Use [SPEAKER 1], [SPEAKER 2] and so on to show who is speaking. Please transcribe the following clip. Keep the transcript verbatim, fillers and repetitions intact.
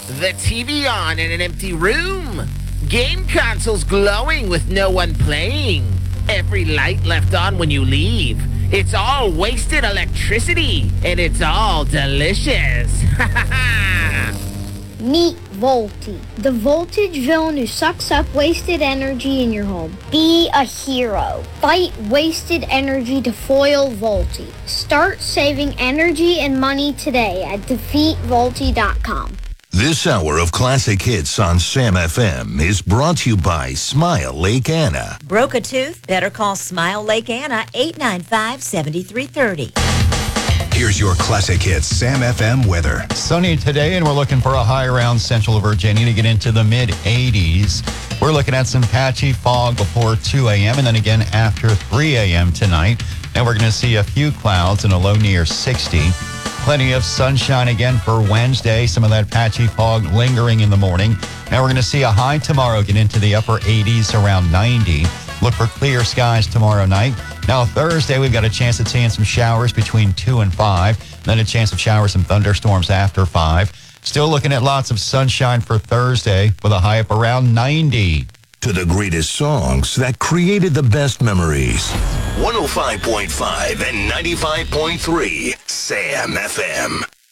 [SPEAKER 1] The T V on in an empty room. Game consoles glowing with no one playing. Every light left on when you leave. It's all wasted electricity, and it's all delicious. Ha ha ha!
[SPEAKER 2] Meet Volty, the voltage villain who sucks up wasted energy in your home. Be a hero. Fight wasted energy to foil Volty. Start saving energy and money today at defeat volty dot com.
[SPEAKER 3] This hour of classic hits on Sam F M is brought to you by Smile Lake Anna.
[SPEAKER 4] Broke a tooth? Better call Smile Lake Anna, eight nine five, seven three three zero.
[SPEAKER 5] Here's your classic hits Sam F M weather.
[SPEAKER 6] Sunny today, and we're looking for a high around central Virginia to get into the mid eighties. We're looking at some patchy fog before two a.m. and then again after three a.m. tonight. And we're going to see a few clouds and a low near sixty. Plenty of sunshine again for Wednesday. Some of that patchy fog lingering in the morning. Now we're going to see a high tomorrow get into the upper eighties, around ninety. Look for clear skies tomorrow night. Now Thursday, we've got a chance of seeing some showers between two and five. Then a chance of showers and thunderstorms after five. Still looking at lots of sunshine for Thursday with a high up around ninety.
[SPEAKER 3] To the greatest songs that created the best memories. one oh five point five and ninety-five point three Sam F M.